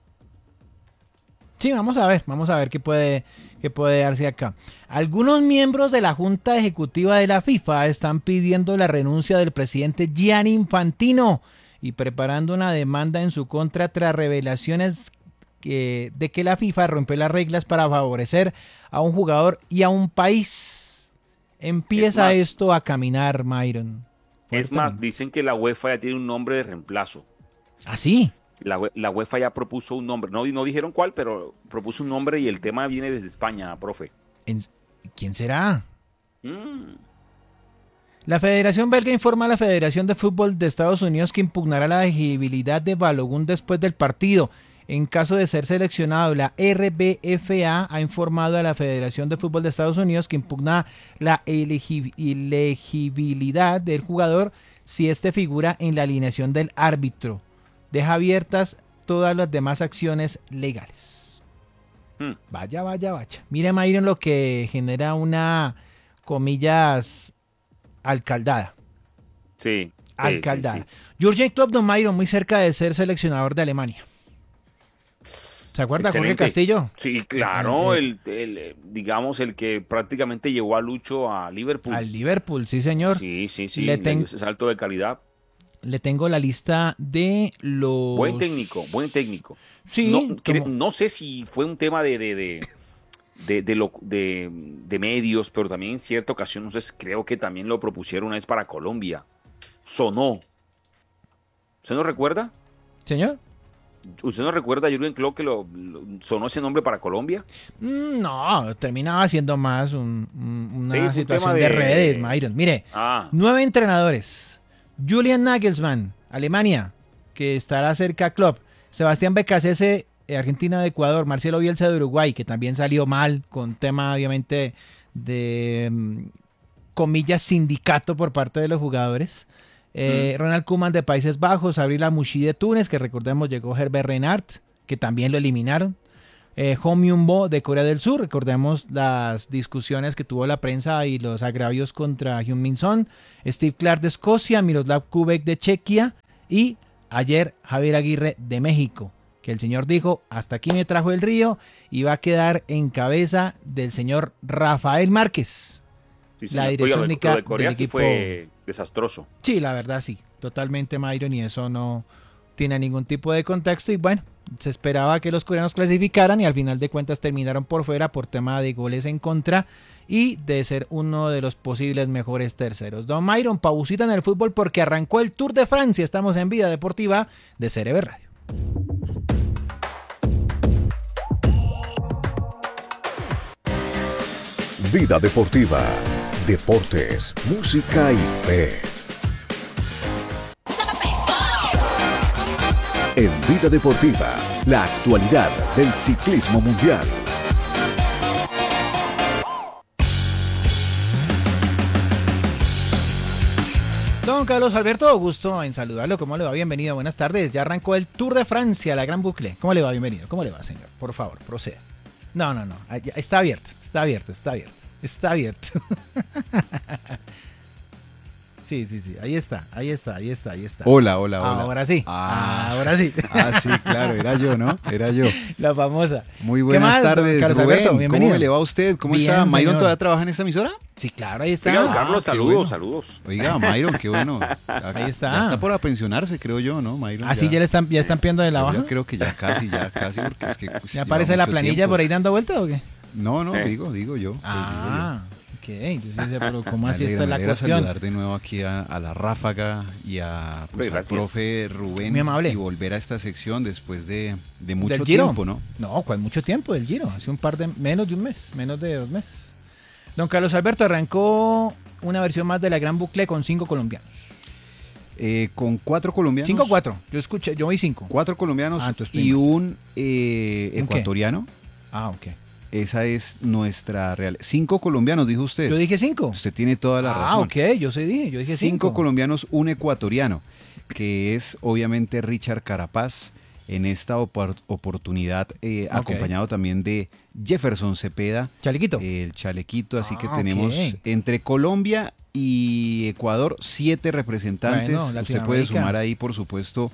Sí, vamos a ver qué puede darse acá. Algunos miembros de la Junta Ejecutiva de la FIFA están pidiendo la renuncia del presidente Gianni Infantino y preparando una demanda en su contra tras revelaciones de que la FIFA rompe las reglas para favorecer a un jugador y a un país. Empieza más, esto a caminar, Myron. Es más, Fuertemente. dicen que la UEFA ya tiene un nombre de reemplazo. ¿Ah, sí? La UEFA ya propuso un nombre. No dijeron cuál, pero propuso un nombre y el tema viene desde España, profe. ¿En- ¿Quién será? Mm, La Federación Belga informa a la Federación de Fútbol de Estados Unidos que impugnará la elegibilidad de Balogun después del partido. En caso de ser seleccionado, la RBFA ha informado a la Federación de Fútbol de Estados Unidos que impugna la elegibilidad del jugador si éste figura en la alineación del árbitro. Deja abiertas todas las demás acciones legales. mm. Vaya. Mire, Myron, lo que genera una, comillas, alcaldada. Sí. Alcaldada. Sí. Jürgen Klopp, don Myron, muy cerca de ser seleccionador de Alemania. ¿Se acuerda, Jorge Excelente. Castillo? Sí, claro, Eh, digamos, el que prácticamente llevó a Lucho a Liverpool. Al Liverpool, sí, señor. Sí, Le, le dio ese salto de calidad. le tengo la lista de los... Buen técnico. Sí, No sé si fue un tema de medios, pero también en cierta ocasión, no sé, creo que también lo propusieron una vez para Colombia. Sonó. ¿Usted no recuerda? ¿Señor? ¿Usted no recuerda a Jürgen Klopp que sonó ese nombre para Colombia? No, terminaba siendo más Sí, una fue un situación tema de redes, Myron. Mire, 9 entrenadores. Julian Nagelsmann, Alemania, que estará cerca a Klopp. Sebastián Becasese, Argentina de Ecuador, Marcelo Bielsa de Uruguay, que también salió mal con tema obviamente de comillas sindicato por parte de los jugadores. Ronald Koeman de Países Bajos, Abril Amouchi de Túnez, que recordemos llegó Herbert Renard, que también lo eliminaron. Hong Myung-bo de Corea del Sur, recordemos las discusiones que tuvo la prensa y los agravios contra Heung-min Son. Steve Clark de Escocia, Miroslav Kubek de Chequia y ayer Javier Aguirre de México, que el señor dijo, hasta aquí me trajo el río y va a quedar en cabeza del señor Rafael Márquez. Sí, La señor. dirección Oiga, técnica lo de Corea del sí equipo fue desastroso. Sí, la verdad sí, totalmente, Myron, y eso no tiene ningún tipo de contexto. Y bueno, se esperaba que los coreanos clasificaran y al final de cuentas terminaron por fuera por tema de goles en contra y de ser uno de los posibles mejores terceros. Don Myron, pausita en el fútbol porque arrancó el Tour de Francia. Estamos en Vida Deportiva de CRB Radio. Vida Deportiva, deportes, música y fe. En Vida Deportiva, la actualidad del ciclismo mundial. Don Carlos Alberto, gusto en saludarlo. ¿Cómo le va? Bienvenido, buenas tardes. Ya arrancó el Tour de Francia, la gran bucle. ¿Cómo le va? Bienvenido. ¿Cómo le va, señor? Por favor, proceda. No. Está abierto. Sí. Ahí está. Hola. Ahora sí. Ahora sí. Sí, claro, era yo, ¿no? La famosa. Muy buenas tardes, Carlos Rubén. Alberto, bienvenido. ¿Cómo me le va a usted? ¿Cómo Bien, está? ¿Myron señor. todavía trabaja en esta emisora? Sí, claro, ahí está. Oiga, don Carlos, qué saludos, bueno. saludos. Oiga, Myron, qué bueno. Ahí está. Ya está por pensionarse, creo yo, ¿no, Myron? Así ya están pidiendo de la baja. Yo creo que ya casi, porque es que... pues, ¿Ya lleva aparece la mucho planilla tiempo. por ahí dando vuelta o qué? No, digo yo. Ok. Yo sí sé, pero ¿cómo Me así alegra, está la me alegra cuestión? saludar de nuevo aquí a la Ráfaga y a Hombre, al gracias. profe Rubén. Muy amable. Y volver a esta sección después de mucho ¿Del Giro? tiempo, ¿no? No, ¿cuál mucho tiempo del Giro? Hace menos de un mes, menos de 2 meses. Don Carlos Alberto arrancó una versión más de la Gran Bucle con 5 colombianos. Con 4 colombianos. 5 o 4. Yo vi 5. 4 colombianos entonces y estoy un ecuatoriano. Ok. Esa es nuestra real. 5 colombianos, dijo usted. Yo dije 5. Usted tiene toda la razón. Ok, yo dije 5 5. colombianos, un ecuatoriano, que es obviamente Richard Carapaz. En esta oportunidad, acompañado también de Jefferson Cepeda. Chalequito. El chalequito, así que Ok. tenemos entre Colombia y Ecuador 7 representantes. Bueno, Usted Latinoamérica. puede sumar ahí, por supuesto,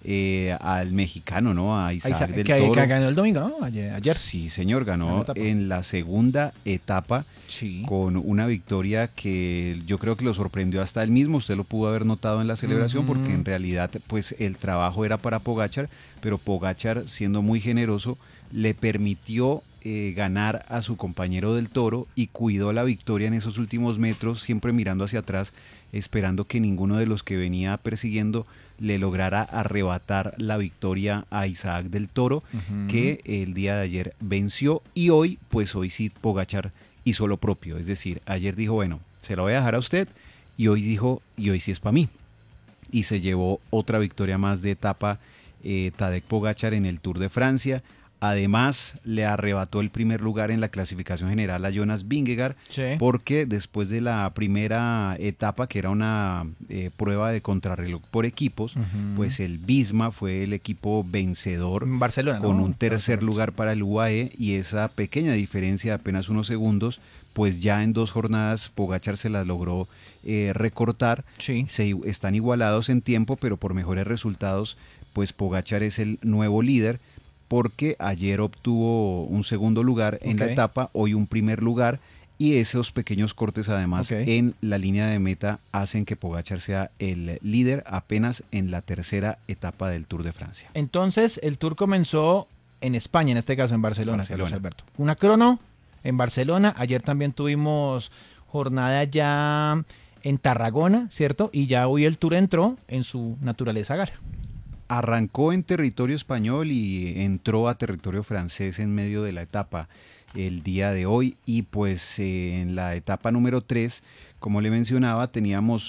al mexicano, ¿no? A Isaac del que Toro. ganó el domingo, ¿no? Ayer. Sí, señor, Ganó ganó etapa. en la segunda etapa Sí. con una victoria que yo creo que lo sorprendió hasta él mismo. Usted lo pudo haber notado en la celebración porque en realidad pues el trabajo era para Pogačar, pero Pogačar, siendo muy generoso, le permitió ganar a su compañero del Toro y cuidó la victoria en esos últimos metros, siempre mirando hacia atrás, esperando que ninguno de los que venía persiguiendo le lograra arrebatar la victoria a Isaac del Toro, que el día de ayer venció, y hoy sí Pogačar hizo lo propio. Es decir, ayer dijo, bueno, se lo voy a dejar a usted, y hoy dijo, y hoy sí es para mí. Y se llevó otra victoria más de etapa Tadej Pogačar en el Tour de Francia. Además, le arrebató el primer lugar en la clasificación general a Jonas Vingegaard, Sí. porque después de la primera etapa, que era una prueba de contrarreloj por equipos, pues el Visma fue el equipo vencedor En Barcelona, con ¿no? un tercer lugar para el UAE, y esa pequeña diferencia de apenas unos segundos, pues ya en 2 jornadas Pogačar se la logró recortar. Sí. Están igualados en tiempo, pero por mejores resultados, pues Pogačar es el nuevo líder, porque ayer obtuvo un segundo lugar en la Ok. etapa, hoy un primer lugar, y esos pequeños cortes además Ok. en la línea de meta hacen que Pogačar sea el líder apenas en la tercera etapa del Tour de Francia. Entonces, el tour comenzó en España, en este caso en Barcelona, Barcelona. Carlos Alberto. Una crono en Barcelona. Ayer también tuvimos jornada ya en Tarragona, ¿cierto? Y ya hoy el tour entró en su naturaleza gara. Arrancó en territorio español y entró a territorio francés en medio de la etapa el día de hoy, y pues en la etapa número 3, como le mencionaba, teníamos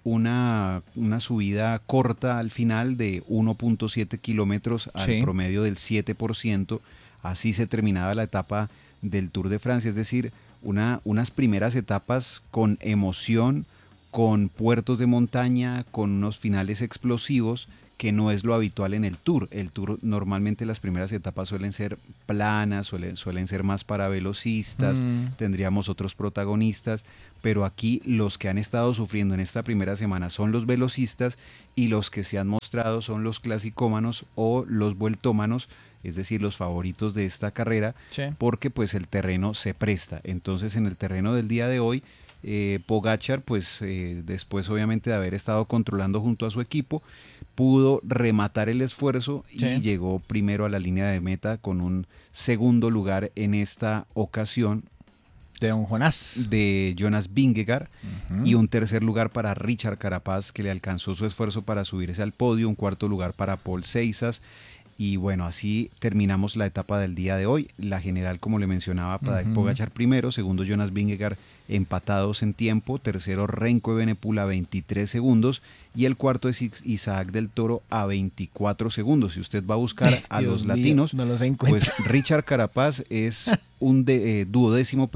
una subida corta al final de 1.7 kilómetros al Sí. promedio del 7%. Así se terminaba la etapa del Tour de Francia, es decir, unas primeras etapas con emoción, con puertos de montaña, con unos finales explosivos, que no es lo habitual en el Tour. El Tour normalmente las primeras etapas suelen ser planas, suelen ser más para velocistas, tendríamos otros protagonistas, pero aquí los que han estado sufriendo en esta primera semana son los velocistas y los que se han mostrado son los clasicómanos o los vueltómanos, es decir, los favoritos de esta carrera, Sí. porque pues el terreno se presta. Entonces en el terreno del día de hoy, Pogačar, pues después obviamente de haber estado controlando junto a su equipo, pudo rematar el esfuerzo y Sí. llegó primero a la línea de meta con un segundo lugar en esta ocasión De don Jonás. de Jonas Vingegaard y un tercer lugar para Richard Carapaz, que le alcanzó su esfuerzo para subirse al podio, un cuarto lugar para Paul Seixas. Y bueno, así terminamos la etapa del día de hoy. La general, como le mencionaba, Tadej Pogačar primero, segundo Jonas Vingegaard empatados en tiempo, tercero Renko Evenepoel a 23 segundos y el cuarto es Isaac del Toro a 24 segundos. Si usted va a buscar a Dios los mío, latinos, no los encuentro. pues Richard Carapaz es un duodécimo,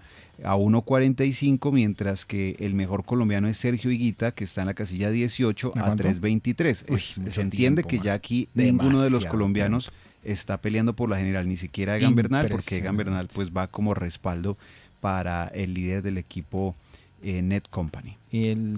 a 1.45, mientras que el mejor colombiano es Sergio Higuita, que está en la casilla 18 ¿A a cuánto? 3.23. Uy, Se mucho entiende tiempo, que man. ya aquí ninguno de los Demasiado colombianos está peleando por la general, ni siquiera Egan Bernal, porque Egan Bernal pues va como respaldo para el líder del equipo Net Company. Y el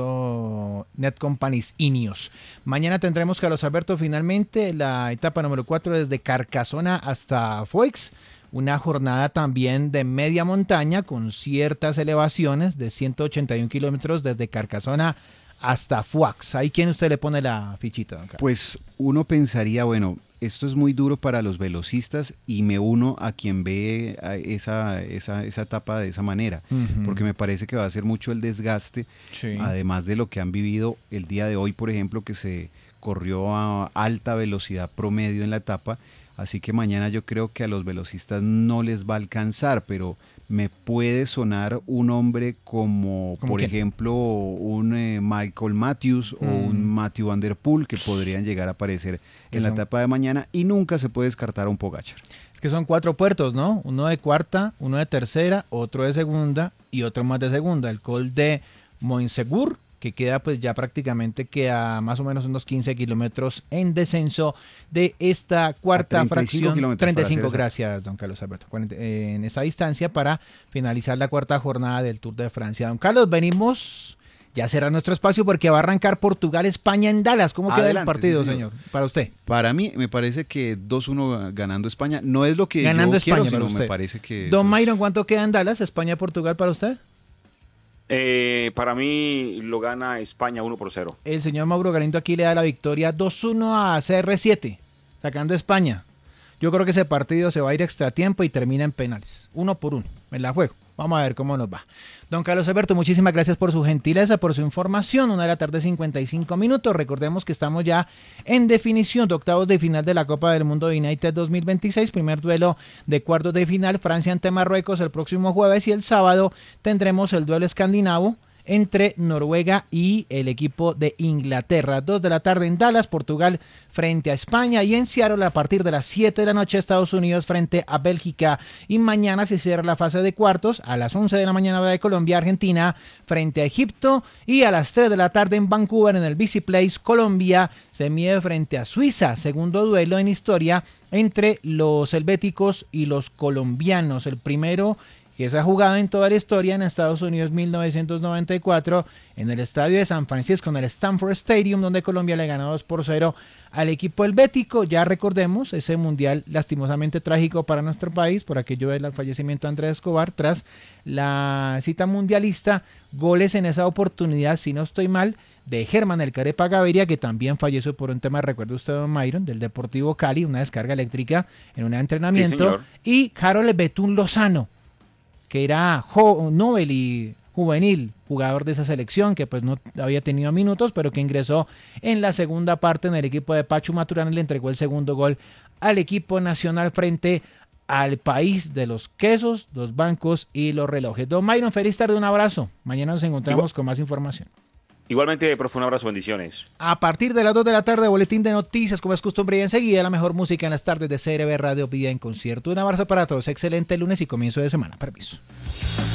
famoso Net Company's Ineos. Mañana tendremos, Carlos Alberto, finalmente la etapa número 4 desde Carcasona hasta Foix. Una jornada también de media montaña con ciertas elevaciones de 181 kilómetros desde Carcasona hasta Foix. ¿Ahí quién usted le pone la fichita, don Carlos? Pues uno pensaría, bueno, esto es muy duro para los velocistas y me uno a quien ve a esa etapa de esa manera, porque me parece que va a ser mucho el desgaste, Sí. además de lo que han vivido el día de hoy, por ejemplo, que se corrió a alta velocidad promedio en la etapa, así que mañana yo creo que a los velocistas no les va a alcanzar, pero me puede sonar un hombre como ¿Cómo por quién? ejemplo, un Michael Matthews o un Matthew Van Der Poel, que podrían llegar a aparecer en la son- etapa de mañana, y nunca se puede descartar a un Pogačar. Es que son 4 puertos, ¿no? Uno de cuarta, uno de tercera, otro de segunda y otro más de segunda. El col de Montsegur, que queda pues ya prácticamente que a más o menos unos 15 kilómetros en descenso de esta cuarta 35 fracción. kilómetros, para 35, ser gracias, don Carlos Alberto. En esa distancia para finalizar la cuarta jornada del Tour de Francia. Don Carlos, venimos ya será nuestro espacio porque va a arrancar Portugal-España en Dallas. ¿Cómo queda el Adelante, partido, sí, señor. señor? Para usted. Para mí me parece que 2-1 ganando España, no es lo que Ganando yo España, quiero, para sino me usted. parece que... Don eso es- Myron, ¿cuánto queda en Dallas? España-Portugal para usted. Para mí lo gana España 1-0. El señor Mauro Galindo aquí le da la victoria 2-1 a CR7, sacando a España. Yo creo que ese partido se va a ir a extra tiempo y termina en penales. 1-1, en la juego. Vamos a ver cómo nos va. Don Carlos Alberto, muchísimas gracias por su gentileza, por su información. 1:00 p.m. Recordemos que estamos ya en definición de octavos de final de la Copa del Mundo United 2026. Primer duelo de cuartos de final, Francia ante Marruecos el próximo jueves, y el sábado tendremos el duelo escandinavo entre Noruega y el equipo de Inglaterra. 2:00 p.m. en Dallas, Portugal frente a España, y en Seattle a partir de las 7 de la noche Estados Unidos frente a Bélgica. Y mañana se cierra la fase de cuartos a las 11 de la mañana hora de Colombia, Argentina frente a Egipto, y a las 3 de la tarde en Vancouver en el BC Place, Colombia se mide frente a Suiza. Segundo duelo en historia entre los helvéticos y los colombianos. El primero que se ha jugado en toda la historia en Estados Unidos, 1994, en el estadio de San Francisco, en el Stanford Stadium, donde Colombia le ganó 2-0 al equipo helvético. Ya recordemos ese mundial lastimosamente trágico para nuestro país por aquello del fallecimiento de Andrés Escobar tras la cita mundialista. Goles en esa oportunidad, si no estoy mal, de Germán El Carepa Gaviria, que también falleció por un tema, recuerda usted, don Myron, del Deportivo Cali, una descarga eléctrica en un entrenamiento, Sí, señor. y Harold Betún Lozano, que era Nobel y juvenil, jugador de esa selección, que pues no había tenido minutos, pero que ingresó en la segunda parte en el equipo de Pachu Maturana y le entregó el segundo gol al equipo nacional frente al país de los quesos, los bancos y los relojes. Don Myron, feliz tarde, un abrazo. Mañana nos encontramos con más información. Igualmente, profe, un abrazo, bendiciones. A partir de las 2 de la tarde, boletín de noticias, como es costumbre, y enseguida la mejor música en las tardes de CRB Radio Vida en Concierto. Un abrazo para todos, excelente lunes y comienzo de semana. Permiso.